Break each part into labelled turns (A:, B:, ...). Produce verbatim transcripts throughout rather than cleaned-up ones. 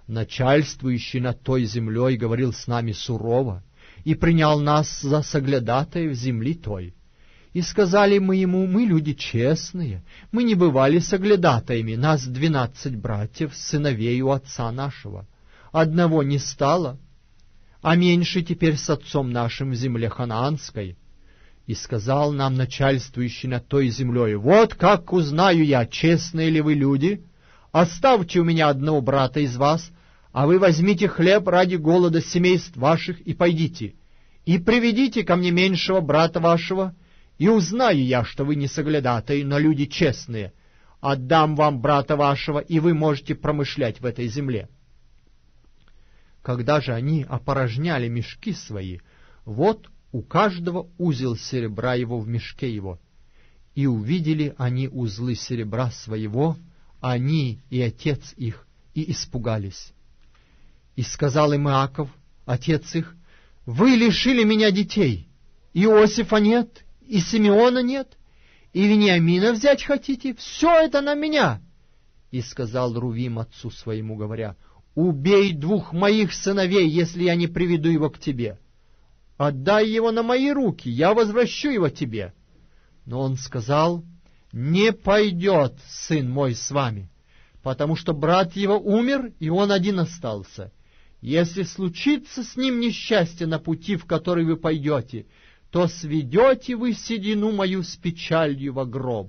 A: Начальствующий над той землей говорил с нами сурово и принял нас за соглядатаев земли той. И сказали мы ему: мы люди честные, мы не бывали соглядатаями, нас двенадцать братьев, сыновей у отца нашего. Одного не стало, а меньше теперь с отцом нашим в земле ханаанской. И сказал нам начальствующий над той землей: вот как узнаю я, честные ли вы люди. Оставьте у меня одного брата из вас, а вы возьмите хлеб ради голода семейств ваших и пойдите, и приведите ко мне меньшего брата вашего, и узнаю я, что вы не соглядатаи, но люди честные. Отдам вам брата вашего, и вы можете промышлять в этой земле. Когда же они опорожняли мешки свои, вот у каждого узел серебра его в мешке его. И увидели они узлы серебра своего, они и отец их, и испугались. И сказал им Иаков, отец их: вы лишили меня детей, Иосифа нет, и Симеона нет, и Вениамина взять хотите, все это на меня. И сказал Рувим отцу своему, говоря: убей двух моих сыновей, если я не приведу его к тебе. Отдай его на мои руки, я возвращу его тебе. Но он сказал: не пойдет сын мой с вами, потому что брат его умер, и он один остался. Если случится с ним несчастье на пути, в который вы пойдете, то сведете вы седину мою с печалью во гроб.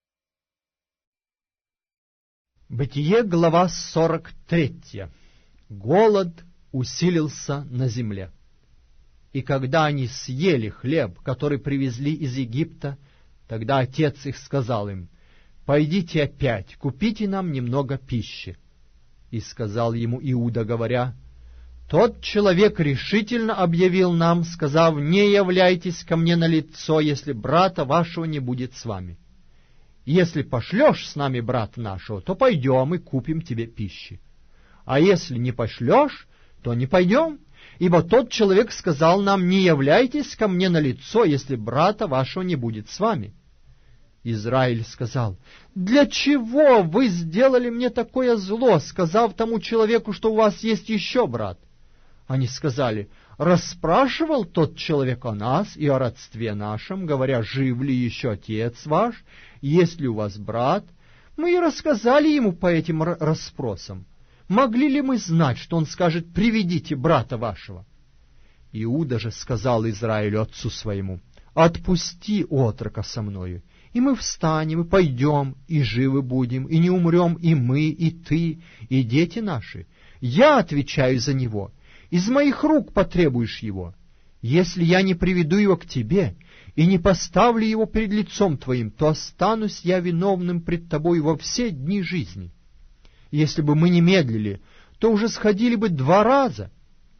A: Бытие, глава сорок третья. Голод усилился на земле. И когда они съели хлеб, который привезли из Египта, тогда отец их сказал им: пойдите опять, купите нам немного пищи. И сказал ему Иуда, говоря: тот человек решительно объявил нам, сказав: не являйтесь ко мне на лицо, если брата вашего не будет с вами. Если пошлешь с нами брата нашего, то пойдем и купим тебе пищи. А если не пошлешь, то не пойдем, ибо тот человек сказал нам: не являйтесь ко мне на лицо, если брата вашего не будет с вами. Израиль сказал: для чего вы сделали мне такое зло, сказав тому человеку, что у вас есть еще брат? Они сказали: расспрашивал тот человек о нас и о родстве нашем, говоря: жив ли еще отец ваш, есть ли у вас брат? Мы и рассказали ему по этим расспросам. Могли ли мы знать, что он скажет: приведите брата вашего? Иуда же сказал Израилю отцу своему: отпусти отрока со мною, и мы встанем, и пойдем, и живы будем, и не умрем и мы, и ты, и дети наши. Я отвечаю за него. Из моих рук потребуешь его. Если я не приведу его к тебе и не поставлю его перед лицом твоим, то останусь я виновным пред тобой во все дни жизни. Если бы мы не медлили, то уже сходили бы два раза.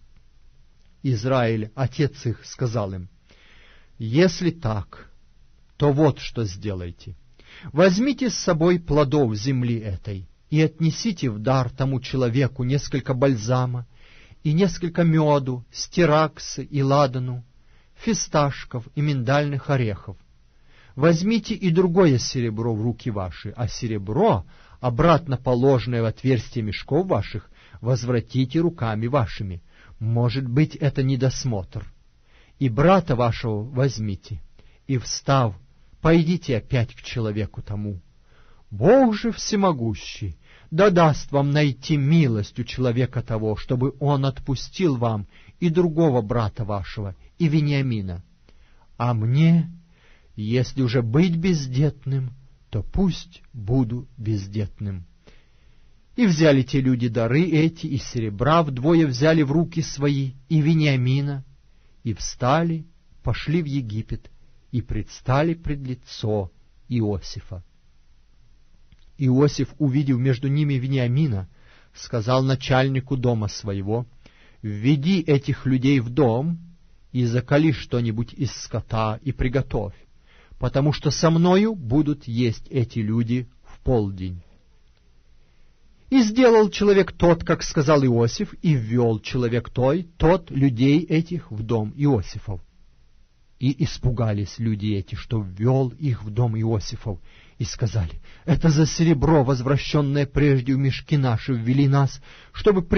A: Израиль, отец их, сказал им: если так, то вот что сделайте. Возьмите с собой плодов земли этой и отнесите в дар тому человеку несколько бальзама, и несколько меду, стираксы и ладану, фисташков и миндальных орехов. Возьмите и другое серебро в руки ваши, а серебро, обратно положенное в отверстие мешков ваших, возвратите руками вашими. Может быть, это недосмотр. И брата вашего возьмите, и, встав, пойдите опять к человеку тому. Бог же всемогущий да даст вам найти милость у человека того, чтобы он отпустил вам и другого брата вашего, и Вениамина. А мне, если уже быть бездетным, то пусть буду бездетным. И взяли те люди дары эти, и серебра вдвое взяли в руки свои, и Вениамина, и встали, пошли в Египет, и предстали пред лицо Иосифа. Иосиф, увидев между ними Вениамина, сказал начальнику дома своего: «Введи этих людей в дом и заколи что-нибудь из скота и приготовь, потому что со мною будут есть эти люди в полдень». И сделал человек тот, как сказал Иосиф, и ввел человек той, тот людей этих в дом Иосифов. И испугались люди эти, что ввел их в дом Иосифов, и сказали: «Это за серебро, возвращенное прежде в мешки наши, ввели нас, чтобы